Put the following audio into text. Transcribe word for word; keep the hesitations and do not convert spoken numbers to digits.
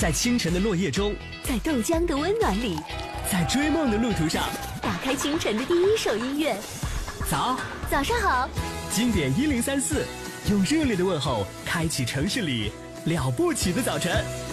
在清晨的落叶中， 在豆浆的温暖里， 在追梦的路途上， 打开清晨的第一首音乐。 早， 早上好， 经典一零三四，用热烈的问候开启城市里了不起的早晨。